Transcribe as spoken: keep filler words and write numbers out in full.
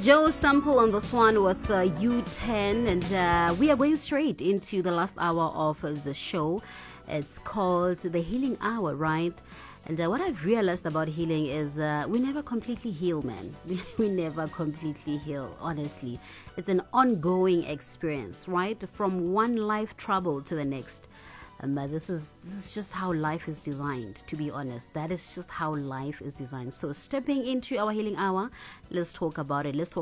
Joe Sample on this one with uh, U ten, and uh, we are going straight into the last hour of uh, the show. It's called the Healing Hour, right? And uh, what I've realized about healing is uh, we never completely heal, man. We, we never completely heal, honestly. It's an ongoing experience, right? From one life trouble to the next. Um, uh, this is this is just how life is designed, to be honest. That is just how life is designed. So stepping into our healing hour, let's talk about it. Let's talk